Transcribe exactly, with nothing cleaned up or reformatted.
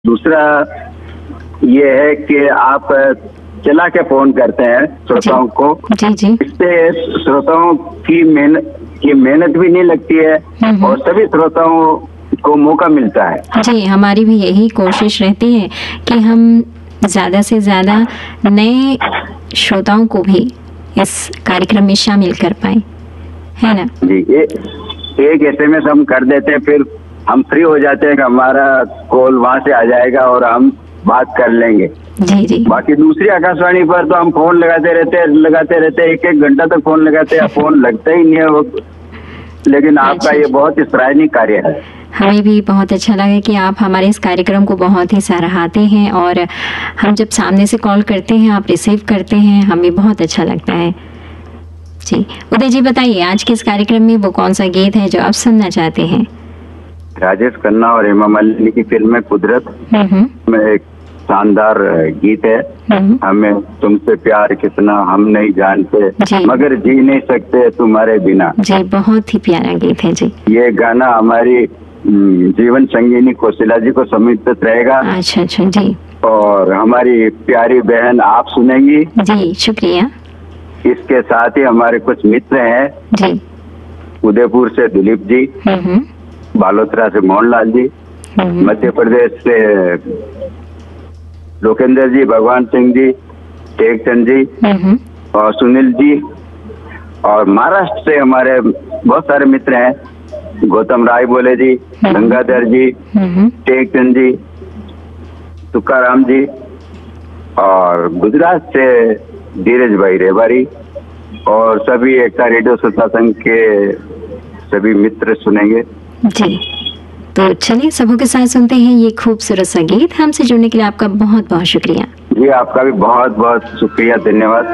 दूसरा ये है कि आप चला के फोन करते हैं श्रोताओं को, जी जी इससे श्रोताओं की मेहनत की मेहनत भी नहीं लगती है और सभी श्रोताओं को मौका मिलता है। जी, हमारी भी यही कोशिश रहती है कि हम ज्यादा से ज्यादा नए श्रोताओं को भी इस कार्यक्रम में शामिल कर पाए, है ना? जी, ए, एक एसएमएस हम कर देते हैं, फिर हम फ्री हो जाते हैं कि हमारा कॉल वहाँ से आ जाएगा और हम बात कर लेंगे। जी जी बाकी दूसरी आकाशवाणी पर तो हम फोन लगाते रहते हैं लगाते रहते हैं एक एक घंटा तक फोन लगाते हैं, फोन लगता ही नहीं है वो। लेकिन आपका ये बहुत ही सराहनीय कार्य है। हमें भी बहुत अच्छा लगा कि आप हमारे इस कार्यक्रम को बहुत ही सराहते हैं और हम जब सामने से कॉल करते हैं आप रिसीव करते हैं, हमें बहुत अच्छा लगता है। जी, उदय जी बताइए आज के इस कार्यक्रम में वो कौन सा गीत है जो आप सुनना चाहते हैं? राजेश खन्ना और हेमा मालिनी की फिल्म है कुदरत में एक शानदार गीत है, हमें तुमसे प्यार कितना हम नहीं जानते मगर जी नहीं सकते तुम्हारे बिना। जी, बहुत ही प्यारा गीत है जी। ये गाना हमारी जीवन संगिनी कोशिला जी को समर्पित रहेगा। अच्छा अच्छा जी। और हमारी प्यारी बहन आप सुनेंगी। जी शुक्रिया। इसके साथ ही हमारे कुछ मित्र हैं जी, उदयपुर से दिलीप जी, बालोतरा से मोहनलाल जी, मध्य प्रदेश से लोकेंद्र जी, भगवान सिंह जी, टेकचंद जी और सुनील जी, और महाराष्ट्र से हमारे बहुत सारे मित्र हैं, गौतम राय बोले जी, गंगाधर जी, टेकचंद जी, तुकाराम जी, और गुजरात से धीरज भाई रेवारी और सभी एकता रेडियो श्रोता संघ के सभी मित्र सुनेंगे। जी, तो चलिए सबों के साथ सुनते हैं ये खूबसूरत सा गीत। हमसे जुड़ने के लिए आपका बहुत बहुत शुक्रिया। जी, आपका भी बहुत बहुत शुक्रिया, धन्यवाद।